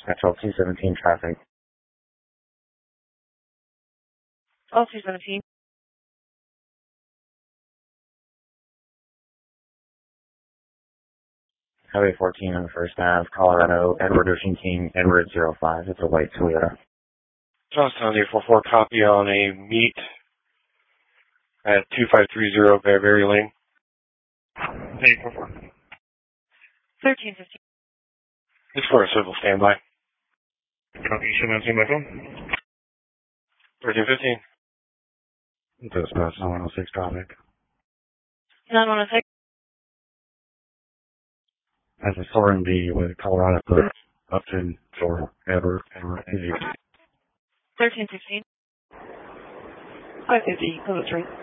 Metro 217 traffic. 217. Highway 14 on the First Ave, Colorado, Edward Ocean King, Edward 05. It's a white Toyota. Johnstown 844, copy on a meet at 2530 Bearberry Lane. 844. 1315. It's for a civil standby. Copy, you should not see my phone. 1315. Dispatch 906 traffic. 9106. As a Soren B with Colorado First, Upton, Shore, Edward 1316. 550, Plymouth Street.